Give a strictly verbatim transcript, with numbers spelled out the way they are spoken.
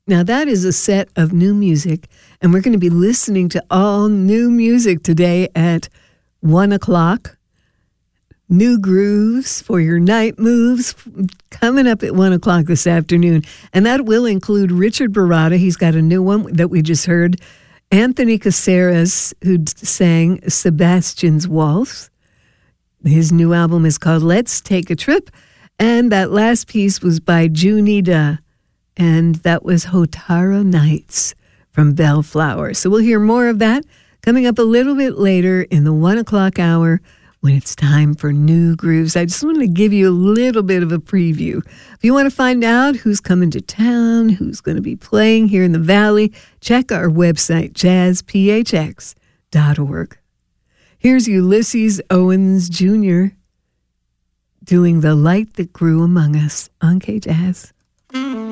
Now, that is a set of new music, and we're going to be listening to all new music today at one o'clock. New grooves for your night moves coming up at one o'clock this afternoon. And that will include Richard Baratta. He's got a new one that we just heard. Anthony Caceres, who sang Sebastian's Waltz. His new album is called Let's Take a Trip. And that last piece was by Junida. And that was Hotara Nights from Bellflower. So we'll hear more of that coming up a little bit later in the one o'clock hour when it's time for New Grooves. I just want to give you a little bit of a preview. If you want to find out who's coming to town, who's going to be playing here in the Valley, check our website, jazz p h x dot org. Here's Ulysses Owens Junior doing The Light That Grew Among Us on K-Jazz.